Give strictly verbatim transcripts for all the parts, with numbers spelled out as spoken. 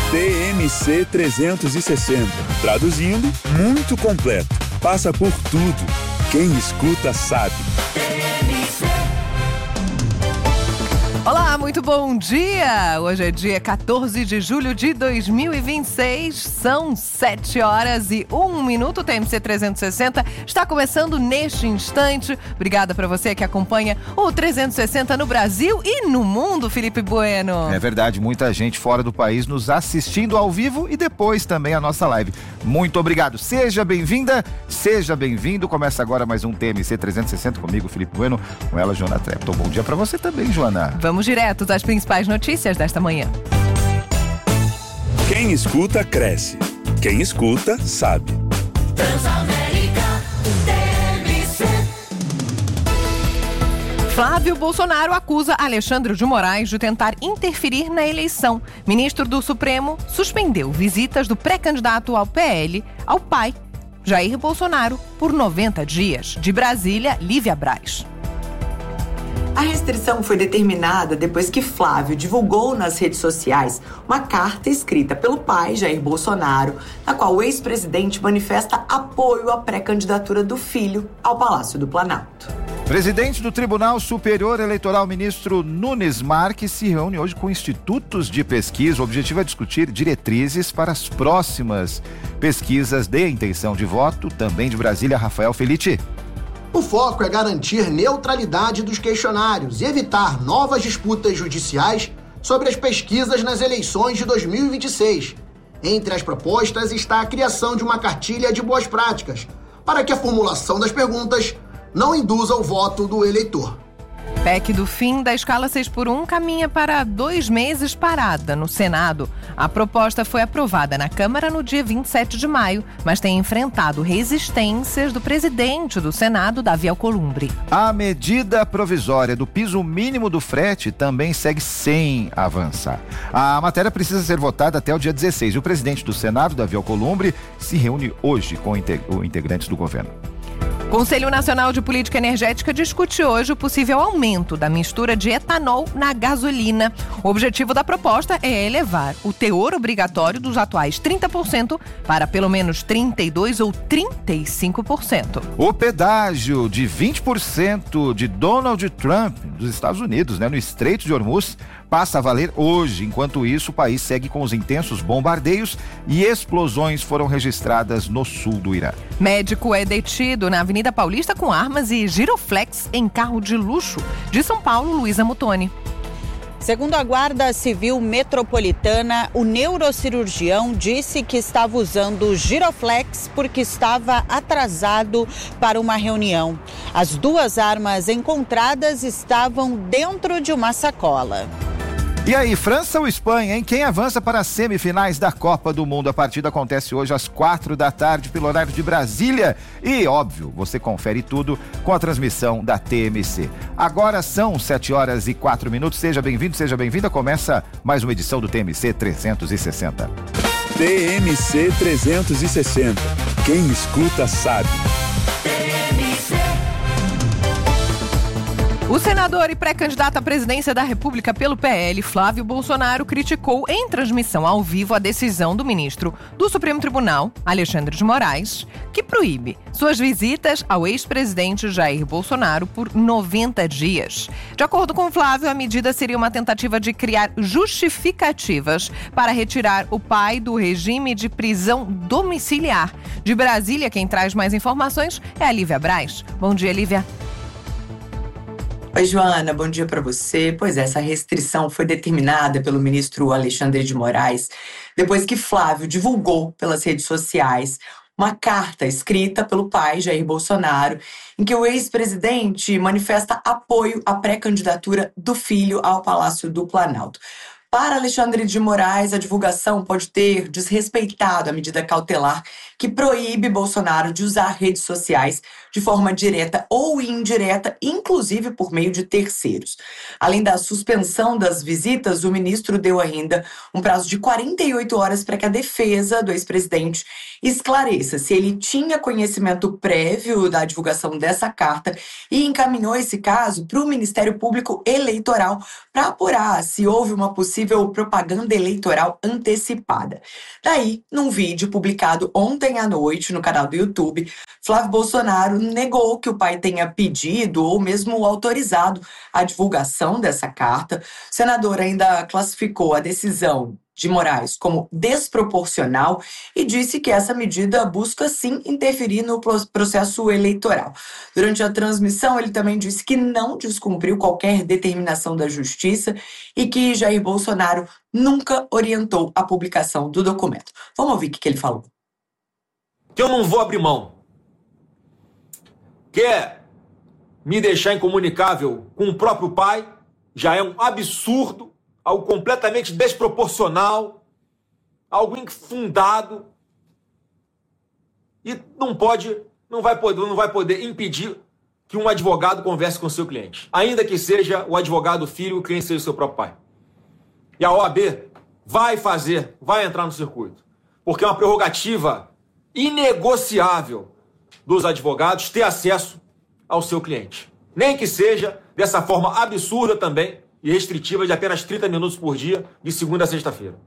T M C trezentos e sessenta. Traduzindo, muito completo. Passa por tudo. Quem escuta sabe. Olá, muito bom dia! Hoje é dia quatorze de julho de dois mil e vinte e seis, são sete horas e um minuto. O T M C trezentos e sessenta está começando neste instante. Obrigada para você que acompanha o trezentos e sessenta no Brasil e no mundo, Felipe Bueno. É verdade, muita gente fora do país nos assistindo ao vivo e depois também a nossa live. Muito obrigado, seja bem-vinda, seja bem-vindo. Começa agora mais um T M C trezentos e sessenta comigo, Felipe Bueno, com ela, Joana Trepton. Bom dia para você também, Joana. Vamos direto às principais notícias desta manhã. Quem escuta, cresce. Quem escuta, sabe. Transamérica T M C. Flávio Bolsonaro acusa Alexandre de Moraes de tentar interferir na eleição. Ministro do Supremo suspendeu visitas do pré-candidato ao P L ao pai, Jair Bolsonaro, por noventa dias. De Brasília, Lívia Braz. A restrição foi determinada depois que Flávio divulgou nas redes sociais uma carta escrita pelo pai, Jair Bolsonaro, na qual o ex-presidente manifesta apoio à pré-candidatura do filho ao Palácio do Planalto. Presidente do Tribunal Superior Eleitoral, ministro Nunes Marques, se reúne hoje com institutos de pesquisa. O objetivo é discutir diretrizes para as próximas pesquisas de intenção de voto. Também de Brasília, Rafael Felitti. O foco é garantir neutralidade dos questionários e evitar novas disputas judiciais sobre as pesquisas nas eleições de dois mil e vinte e seis. Entre as propostas está a criação de uma cartilha de boas práticas, para que a formulação das perguntas não induza o voto do eleitor. P E C do fim da escala seis por um caminha para dois meses parada no Senado. A proposta foi aprovada na Câmara no dia vinte e sete de maio, mas tem enfrentado resistências do presidente do Senado, Davi Alcolumbre. A medida provisória do piso mínimo do frete também segue sem avançar. A matéria precisa ser votada até o dia dezesseis. E o presidente do Senado, Davi Alcolumbre, se reúne hoje com os integrantes do governo. O Conselho Nacional de Política Energética discute hoje o possível aumento da mistura de etanol na gasolina. O objetivo da proposta é elevar o teor obrigatório dos atuais trinta por cento para pelo menos trinta e dois por cento ou trinta e cinco por cento. O pedágio de vinte por cento de Donald Trump dos Estados Unidos, né, no Estreito de Hormuz, passa a valer hoje. Enquanto isso, o país segue com os intensos bombardeios e explosões foram registradas no sul do Irã. Médico é detido na Avenida Paulista com armas e giroflex em carro de luxo. De São Paulo, Luísa Mutoni. Segundo a Guarda Civil Metropolitana, o neurocirurgião disse que estava usando giroflex porque estava atrasado para uma reunião. As duas armas encontradas estavam dentro de uma sacola. E aí, França ou Espanha, hein? Quem avança para as semifinais da Copa do Mundo? A partida acontece hoje às quatro da tarde pelo horário de Brasília. E, óbvio, você confere tudo com a transmissão da T M C. Agora são sete horas e quatro minutos. Seja bem-vindo, seja bem-vinda. Começa mais uma edição do T M C trezentos e sessenta. T M C trezentos e sessenta. Quem escuta sabe. O senador e pré-candidato à presidência da República pelo P L, Flávio Bolsonaro, criticou em transmissão ao vivo a decisão do ministro do Supremo Tribunal, Alexandre de Moraes, que proíbe suas visitas ao ex-presidente Jair Bolsonaro por noventa dias. De acordo com Flávio, a medida seria uma tentativa de criar justificativas para retirar o pai do regime de prisão domiciliar. De Brasília, quem traz mais informações é a Lívia Braz. Bom dia, Lívia. Oi, Joana, bom dia para você. Pois é, essa restrição foi determinada pelo ministro Alexandre de Moraes depois que Flávio divulgou pelas redes sociais uma carta escrita pelo pai, Jair Bolsonaro, em que o ex-presidente manifesta apoio à pré-candidatura do filho ao Palácio do Planalto. Para Alexandre de Moraes, a divulgação pode ter desrespeitado a medida cautelar que proíbe Bolsonaro de usar redes sociais de forma direta ou indireta, inclusive por meio de terceiros. Além da suspensão das visitas, o ministro deu ainda um prazo de quarenta e oito horas para que a defesa do ex-presidente esclareça se ele tinha conhecimento prévio da divulgação dessa carta e encaminhou esse caso para o Ministério Público Eleitoral para apurar se houve uma possível possível propaganda eleitoral antecipada. Daí, num vídeo publicado ontem à noite no canal do YouTube, Flávio Bolsonaro negou que o pai tenha pedido ou mesmo autorizado a divulgação dessa carta. O senador ainda classificou a decisão de Moraes como desproporcional e disse que essa medida busca sim interferir no processo eleitoral. Durante a transmissão, ele também disse que não descumpriu qualquer determinação da justiça e que Jair Bolsonaro nunca orientou a publicação do documento. Vamos ouvir o que ele falou. Que eu não vou abrir mão. Quer me deixar incomunicável com o próprio pai? Já é um absurdo. Algo completamente desproporcional, algo infundado, e não pode, não vai poder, não vai poder impedir que um advogado converse com o seu cliente, ainda que seja o advogado filho, o cliente seja o seu próprio pai. E a O A B vai fazer, vai entrar no circuito, porque é uma prerrogativa inegociável dos advogados ter acesso ao seu cliente, nem que seja dessa forma absurda também, e restritiva de apenas trinta minutos por dia, de segunda a sexta-feira.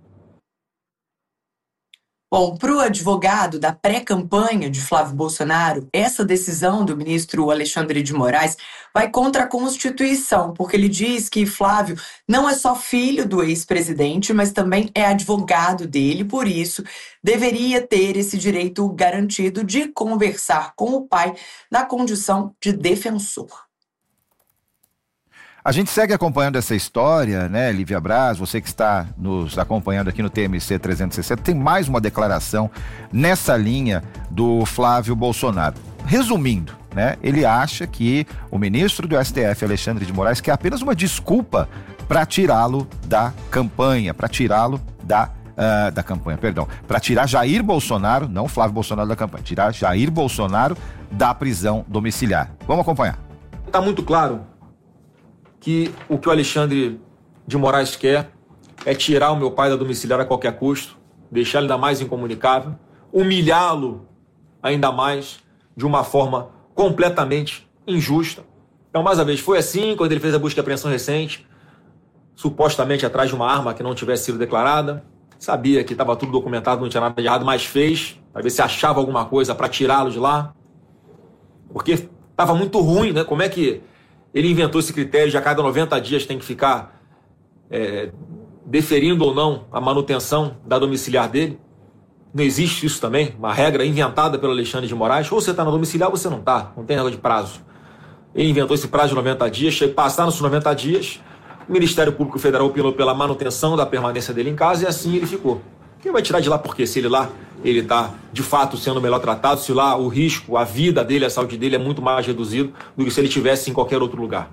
Bom, para o advogado da pré-campanha de Flávio Bolsonaro, essa decisão do ministro Alexandre de Moraes vai contra a Constituição, porque ele diz que Flávio não é só filho do ex-presidente, mas também é advogado dele, por isso deveria ter esse direito garantido de conversar com o pai na condição de defensor. A gente segue acompanhando essa história, né, Lívia Braz, você que está nos acompanhando aqui no T M C trezentos e sessenta, tem mais uma declaração nessa linha do Flávio Bolsonaro. Resumindo, né, ele acha que o ministro do S T F, Alexandre de Moraes, quer apenas uma desculpa para tirá-lo da campanha, para tirá-lo da, uh, da campanha, perdão, para tirar Jair Bolsonaro, não Flávio Bolsonaro da campanha, tirar Jair Bolsonaro da prisão domiciliar. Vamos acompanhar. Está muito claro que o que o Alexandre de Moraes quer é tirar o meu pai da domiciliar a qualquer custo, deixar ele ainda mais incomunicável, humilhá-lo ainda mais de uma forma completamente injusta. Então, mais uma vez, foi assim quando ele fez a busca e apreensão recente, supostamente atrás de uma arma que não tivesse sido declarada, sabia que estava tudo documentado, não tinha nada de errado, mas fez, para ver se achava alguma coisa para tirá-lo de lá, porque estava muito ruim, né? Como é que ele inventou esse critério de a cada noventa dias tem que ficar é, deferindo ou não a manutenção da domiciliar dele? Não existe isso também, uma regra inventada pelo Alexandre de Moraes. Ou você está na domiciliar ou você não está, não tem regra de prazo. Ele inventou esse prazo de noventa dias, passaram os noventa dias, o Ministério Público Federal opinou pela manutenção da permanência dele em casa e assim ele ficou. Quem vai tirar de lá porque se ele lá, ele está de fato sendo melhor tratado, se lá o risco, a vida dele, a saúde dele é muito mais reduzido do que se ele estivesse em qualquer outro lugar.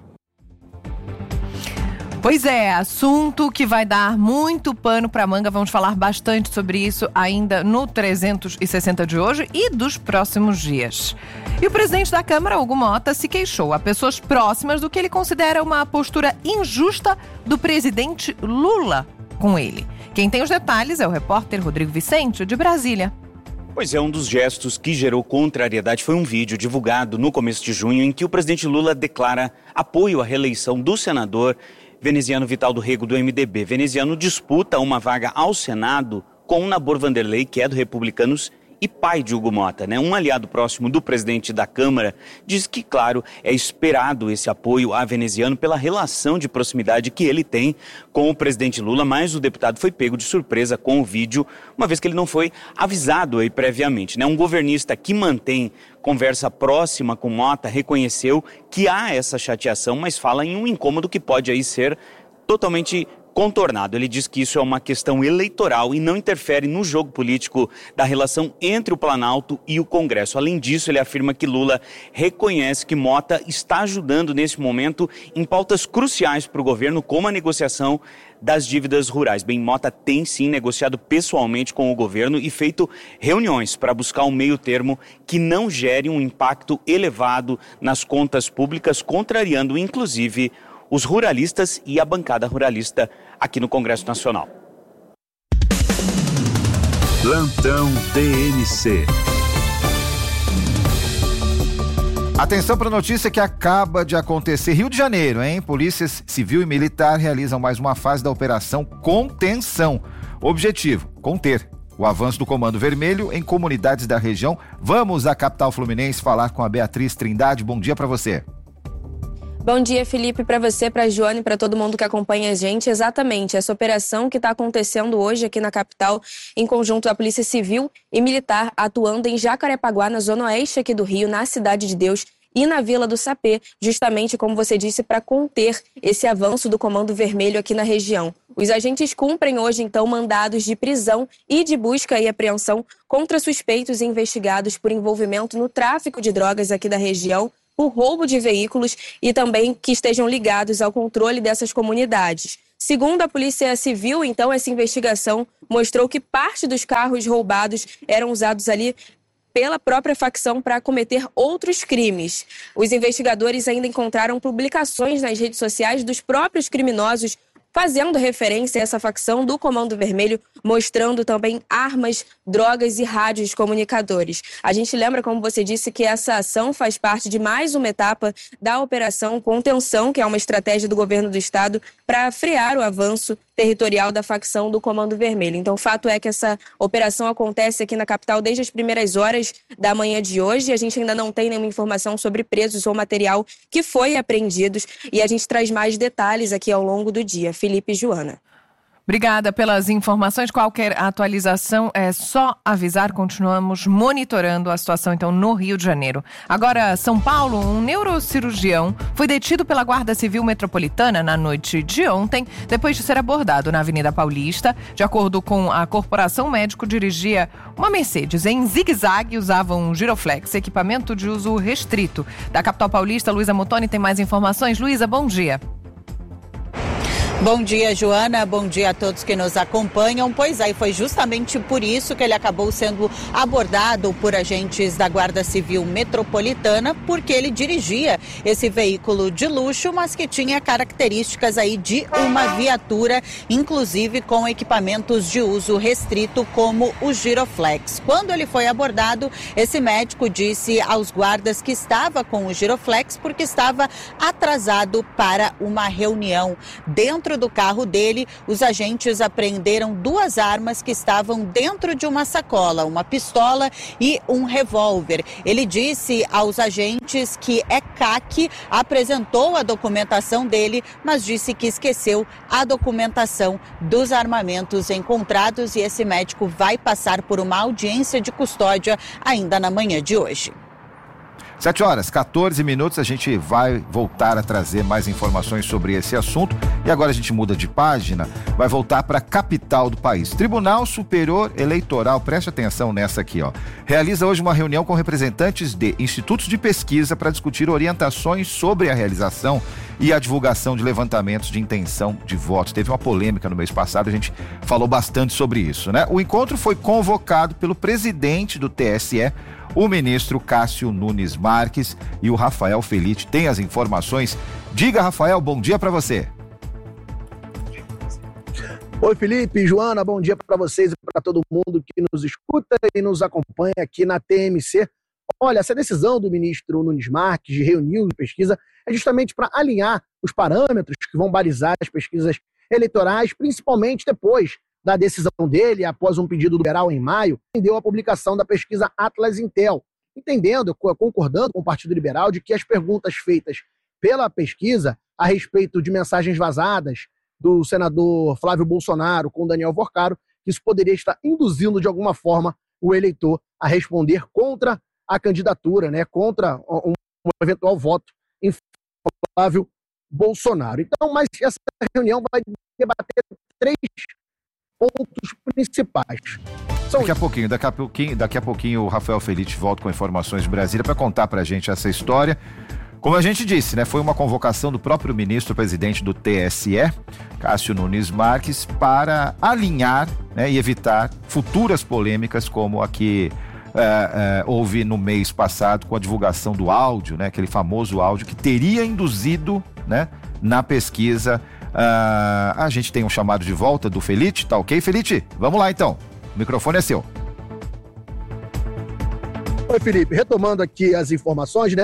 Pois é, assunto que vai dar muito pano para manga. Vamos falar bastante sobre isso ainda no trezentos e sessenta de hoje e dos próximos dias. E o presidente da Câmara, Hugo Mota, se queixou a pessoas próximas do que ele considera uma postura injusta do presidente Lula com ele. Quem tem os detalhes é o repórter Rodrigo Vicente, de Brasília. Pois é, um dos gestos que gerou contrariedade foi um vídeo divulgado no começo de junho em que o presidente Lula declara apoio à reeleição do senador Veneziano Vital do Rego, do M D B. Veneziano disputa uma vaga ao Senado com Nabor Vanderlei, que é do Republicanos e pai de Hugo Mota, né? Um aliado próximo do presidente da Câmara diz que, claro, é esperado esse apoio a Veneziano pela relação de proximidade que ele tem com o presidente Lula, mas o deputado foi pego de surpresa com o vídeo, uma vez que ele não foi avisado aí previamente, né? Um governista que mantém conversa próxima com Mota reconheceu que há essa chateação, mas fala em um incômodo que pode aí ser totalmente contornado. Ele diz que isso é uma questão eleitoral e não interfere no jogo político da relação entre o Planalto e o Congresso. Além disso, ele afirma que Lula reconhece que Mota está ajudando nesse momento em pautas cruciais para o governo, como a negociação das dívidas rurais. Bem, Mota tem sim negociado pessoalmente com o governo e feito reuniões para buscar um meio termo que não gere um impacto elevado nas contas públicas, contrariando inclusive os ruralistas e a bancada ruralista aqui no Congresso Nacional. Plantão T M C. Atenção para a notícia que acaba de acontecer. Rio de Janeiro, hein? Polícias Civil e Militar realizam mais uma fase da Operação Contenção. Objetivo, conter o avanço do Comando Vermelho em comunidades da região. Vamos à capital fluminense falar com a Beatriz Trindade. Bom dia para você. Bom dia, Felipe, para você, para a Joana e para todo mundo que acompanha a gente. Exatamente, essa operação que está acontecendo hoje aqui na capital, em conjunto da Polícia Civil e Militar, atuando em Jacarepaguá, na zona oeste aqui do Rio, na Cidade de Deus e na Vila do Sapê, justamente, como você disse, para conter esse avanço do Comando Vermelho aqui na região. Os agentes cumprem hoje, então, mandados de prisão e de busca e apreensão contra suspeitos e investigados por envolvimento no tráfico de drogas aqui da região, por roubo de veículos e também que estejam ligados ao controle dessas comunidades. Segundo a Polícia Civil, então, essa investigação mostrou que parte dos carros roubados eram usados ali pela própria facção para cometer outros crimes. Os investigadores ainda encontraram publicações nas redes sociais dos próprios criminosos fazendo referência a essa facção do Comando Vermelho, mostrando também armas, drogas e rádios comunicadores. A gente lembra, como você disse, que essa ação faz parte de mais uma etapa da Operação Contenção, que é uma estratégia do governo do estado para frear o avanço territorial da facção do Comando Vermelho. Então, o fato é que essa operação acontece aqui na capital desde as primeiras horas da manhã de hoje. A gente ainda não tem nenhuma informação sobre presos ou material que foi apreendido e a gente traz mais detalhes aqui ao longo do dia. Felipe e Joana. Obrigada pelas informações. Qualquer atualização é só avisar. Continuamos monitorando a situação, então, no Rio de Janeiro. Agora, São Paulo, um neurocirurgião foi detido pela Guarda Civil Metropolitana na noite de ontem, depois de ser abordado na Avenida Paulista. De acordo com a corporação, o médico dirigia uma Mercedes em zigue-zague e usava um giroflex, equipamento de uso restrito. Da capital paulista, Luísa Motoni tem mais informações. Luísa, bom dia. Bom dia, Joana. Bom dia a todos que nos acompanham. Pois aí, foi justamente por isso que ele acabou sendo abordado por agentes da Guarda Civil Metropolitana, porque ele dirigia esse veículo de luxo, mas que tinha características aí de uma viatura, inclusive com equipamentos de uso restrito, como o giroflex. Quando ele foi abordado, esse médico disse aos guardas que estava com o giroflex porque estava atrasado para uma reunião. Dentro Dentro do carro dele, os agentes apreenderam duas armas que estavam dentro de uma sacola, uma pistola e um revólver. Ele disse aos agentes que é C A C, apresentou a documentação dele, mas disse que esqueceu a documentação dos armamentos encontrados e esse médico vai passar por uma audiência de custódia ainda na manhã de hoje. sete horas, quatorze minutos, a gente vai voltar a trazer mais informações sobre esse assunto. E agora a gente muda de página, vai voltar para a capital do país. Tribunal Superior Eleitoral, preste atenção nessa aqui, ó. Realiza hoje uma reunião com representantes de institutos de pesquisa para discutir orientações sobre a realização e a divulgação de levantamentos de intenção de votos. Teve uma polêmica no mês passado, a gente falou bastante sobre isso, né? O encontro foi convocado pelo presidente do T S E, o ministro Cássio Nunes Marques, e o Rafael Felite tem as informações. Diga, Rafael, bom dia para você. Oi, Felipe, Joana, bom dia para vocês e para todo mundo que nos escuta e nos acompanha aqui na T M C. Olha, essa decisão do ministro Nunes Marques de reunir o pesquisa é justamente para alinhar os parâmetros que vão balizar as pesquisas eleitorais, principalmente depois da decisão dele, após um pedido do Liberal em maio, entendeu a publicação da pesquisa Atlas Intel, entendendo, concordando com o Partido Liberal, de que as perguntas feitas pela pesquisa a respeito de mensagens vazadas do senador Flávio Bolsonaro com Daniel Vorcaro, isso poderia estar induzindo de alguma forma o eleitor a responder contra a candidatura, né, contra um eventual voto em Flávio Bolsonaro. Então, mas essa reunião vai debater três pontos principais. São... Daqui a pouquinho, daqui a pouquinho, daqui a pouquinho o Rafael Felite volta com informações de Brasília para contar pra gente essa história. Como a gente disse, né, foi uma convocação do próprio ministro-presidente do T S E, Cássio Nunes Marques, para alinhar, né, e evitar futuras polêmicas como a que é, é, houve no mês passado com a divulgação do áudio, né, aquele famoso áudio que teria induzido, né, na pesquisa. Uh, a gente tem um chamado de volta do Felite, tá ok, Felite? Vamos lá então, o microfone é seu. Oi, Felipe, retomando aqui as informações, né?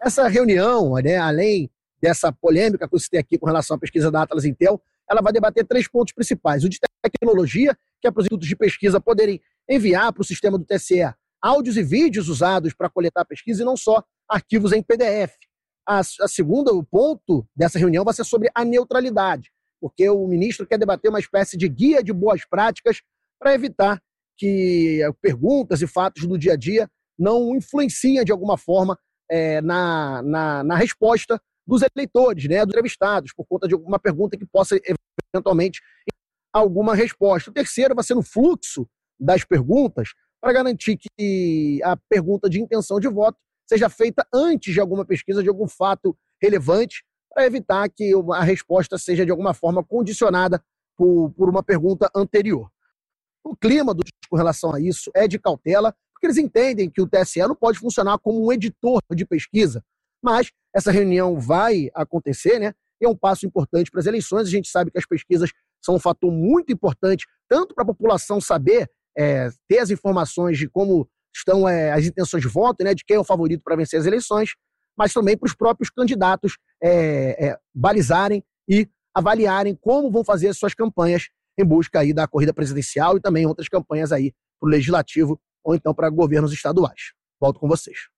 Essa reunião, né, além dessa polêmica que eu citei aqui com relação à pesquisa da Atlas Intel, ela vai debater três pontos principais. O de tecnologia, que é para os institutos de pesquisa poderem enviar para o sistema do T S E áudios e vídeos usados para coletar a pesquisa e não só arquivos em P D F. A, a segunda, o ponto dessa reunião vai ser sobre a neutralidade, porque o ministro quer debater uma espécie de guia de boas práticas para evitar que perguntas e fatos do dia a dia não influenciem de alguma forma é, na, na, na resposta dos eleitores, né, dos entrevistados, por conta de alguma pergunta que possa eventualmente alguma resposta. O terceiro vai ser no fluxo das perguntas, para garantir que a pergunta de intenção de voto seja feita antes de alguma pesquisa, de algum fato relevante, para evitar que a resposta seja de alguma forma condicionada por, por uma pergunta anterior. O clima do, com relação a isso é de cautela, porque eles entendem que o T S E não pode funcionar como um editor de pesquisa, mas essa reunião vai acontecer, né? E é um passo importante para as eleições. A gente sabe que as pesquisas são um fator muito importante, tanto para a população saber É, ter as informações de como estão é, as intenções de voto, né, de quem é o favorito para vencer as eleições, mas também para os próprios candidatos é, é, balizarem e avaliarem como vão fazer as suas campanhas em busca aí da corrida presidencial e também outras campanhas aí para o legislativo ou então para governos estaduais. Volto com vocês.